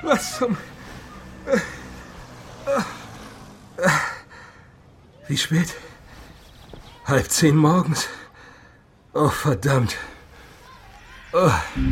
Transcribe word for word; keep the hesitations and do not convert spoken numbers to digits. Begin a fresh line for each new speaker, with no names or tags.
Was zum... Wie spät? Halb zehn morgens. Oh, verdammt. Oh.